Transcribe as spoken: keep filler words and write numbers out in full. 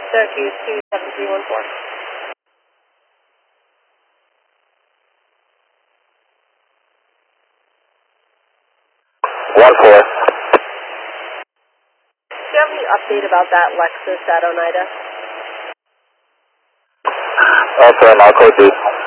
Syracuse two seven three one four. One four. Do you have any update about that Lexus at Oneida? Also, I'll code